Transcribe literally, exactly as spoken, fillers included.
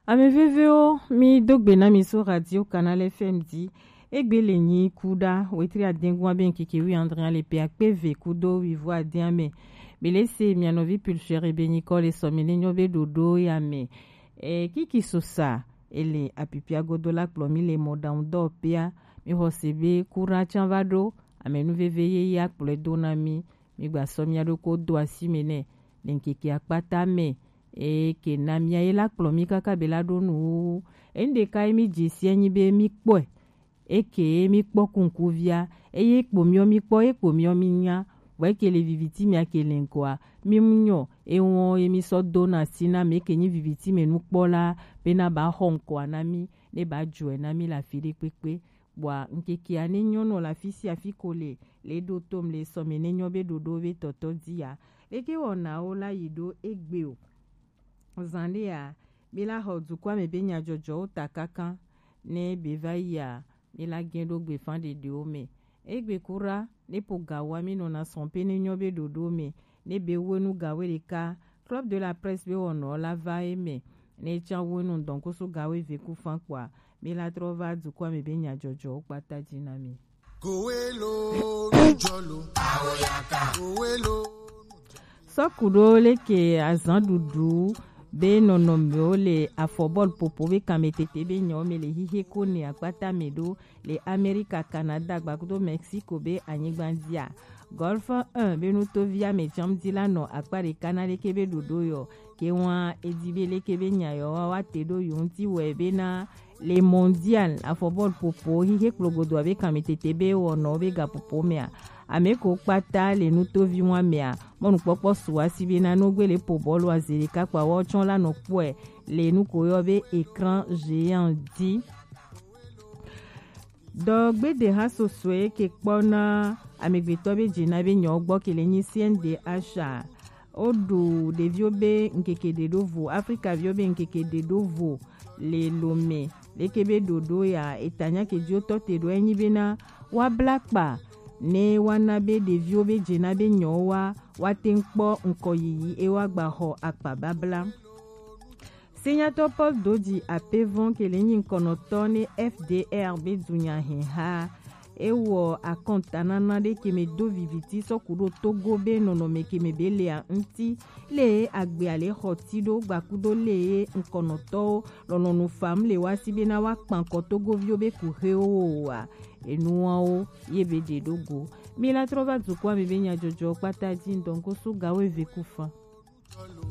Ameveveo mi dogbe na mi so radio canal F M D egbe le nyi kuda wetri adengwa ben kiki André le pe akpeve kudo wivo adiame belese mianovi pulchere be Nicole somene nyobe dodo yame e kiki sosa ele apipia godola plomi le modan do pia mi hosebe kura chanvado amenu veveye ya kple donami mi gba somia do ko do asimene lenkiki akpata me e ke na mia ela plomi kaka belado nu ende kai mi jisi enyi be mi kpo e ke mi kpo kunkuvia e ye kpo mi o mi kpo e kpo mi o mi nya we ke le viviti mi akele nkoa mi munyo e won e mi so dona sina me ke nyi viviti me nu kpo la be na ba honko anami ne ba joe na mi la fide pepe bwa nkeki ane nyono la fisi afikole le do tom le somene nyobe dodo be toto dia leke wona o la yido egbe o zande ya bila hodu kwa me benya jojo takaka ne bevaya bila gendo gbe fan de de ome egbe kura ne po gawa mi nona sompe ne nyobe dodo me ne be wonu gawe de ka club de la presse be wono la va eme ne cha wonu donc so gawe ve ku fan kwa bila trova du kwa me benya jojo pata dinami kowelo jolo aoyaka kowelo sokudo leke azan dudu be nonombe o le afobol popo be kametete be nyome le hihe kone akpata medo le Amerika Canada gbakudo Mexico be anyigbandia golf un be nuto via me jamdila no akpare kanale kebe dodo yo ke wan edibele kebe nyayo wa tedo yunti webe na le mondial afobol popo hihe klogodo be kametete be wono be gapopo mea ameko kpata le nuto vi wan mea monu popo suwa sibe na no gbele po bolo azere kakwa wo chon la no poe le nu koyo be écran géant di do gbe de haso soe ke kpona amegbeto be jina be nyo gbo ke le nyi C N D H odu de viobe nkeke de dovo Africa viobe nkeke de dovo le lome le kebe dodo ya etanya ke joto te do enyi be na wa blackpa ne wana be de viobe jina be nyo wa watenkpo nkoyiyi e wa gba ho akpa babla Senator Paul Dodi apevon ke le nyin konotone F D R be dunya ha e wo akontanana de ke me do viviti so kudo Togo be nono me ke me bele a nti le agbe ale hotido gbakudo le nkonoto lono no fam le wasibe na wa panko Togo viobe ku he o wa enuwa o yebe de dogo mi la trova tu kwa me benya jojo pata din donc so gawe ve kufa